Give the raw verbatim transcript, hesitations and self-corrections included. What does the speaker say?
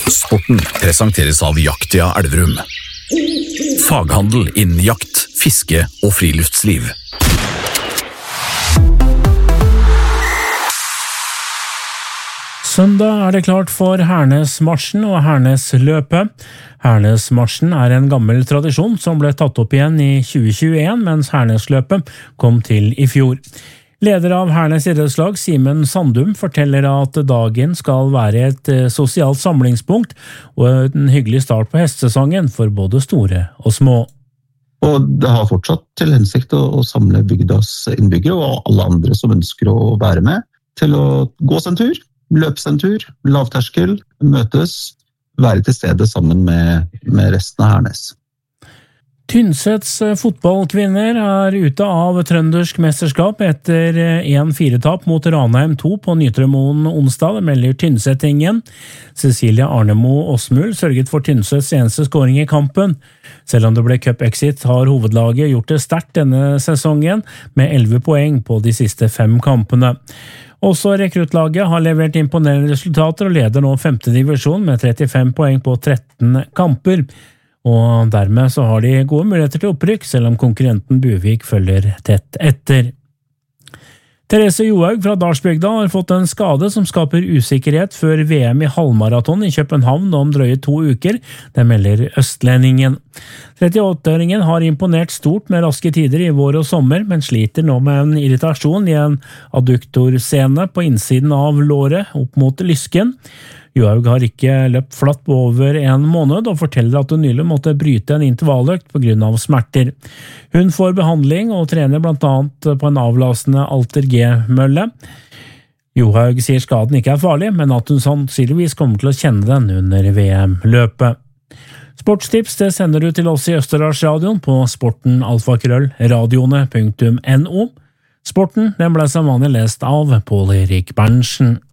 Sporten presenteres av Jaktia Elverum. Faghandel innen jakt, fiske og friluftsliv. Søndag er det klart for Hernesmarsjen og Hernesløpet. Hernesmarsjen er en gammel tradisjon som ble tatt opp igjen i tjue tjueen, mens Hernesløpet kom til i fjor. Leder av Hernes idrettslag, Simen Sandum, forteller at dagen skal være et sosialt samlingspunkt og en hyggelig start på hestesesongen for både store og små. Og det har fortsatt til hensikt å, å samle bygdas innbyggere og alle andre som ønsker å være med til å gå en tur, løpe en tur, lavterskel, møtes, være til stede sammen med, med resten av Hernes. Tynsets fotballkvinner er ute av trøndersk mesterskap etter en fire-tap mot Ranheim to på Nytremoen onsdag, det melder Tynsetingen. Cecilia Arnemo Osmul sørget for Tynsets eneste skåring i kampen. Selv om det ble cup-exit har hovedlaget gjort det sterkt denne sesongen, med elleve poeng på de siste fem kampene. Også rekruttlaget har levert imponerende resultater og leder nå femte divisjon med trettifem poeng på tretten kamper. Og dermed så har de gode muligheter til opprykk, selv om konkurrenten Buvik følger tett etter. Therese Johaug fra Dalsbygda har fått en skade som skaper usikkerhet før V M i halvmaraton i København om drøye to uker, det melder Østlendingen. trettiåtte-åringen har imponert stort med raske tider i vår og sommer, men sliter nå med en irritasjon i en adduktorsene på innsiden av låret opp mot lysken. Johaug har ikke løpt flatt på over en måned og forteller at hun nylig måtte bryte en intervalløkt på grunn av smerter. Hun får behandling og trener blant annet på en avlastende Alter G-mølle. Johaug sier skaden ikke er farlig, men at hun sannsynligvis kommer til å kjenne den under V M-løpet. Sportstips det sender du til oss i Østerdalsradioen på sporten alfakrøll radioene punktum no. Sporten den ble som vanlig lest av Pål Erik Berntsen.